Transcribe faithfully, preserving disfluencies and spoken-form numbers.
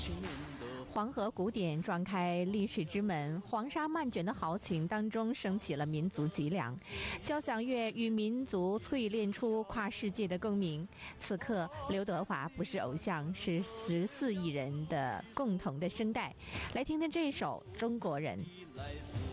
黄河古典撞开历史之门，黄沙漫卷的豪情当中升起了民族脊梁。交响乐与民族淬炼出跨世界的共鸣。此刻，刘德华不是偶像，是十四亿人的共同的声带。来听听这首《中国人》。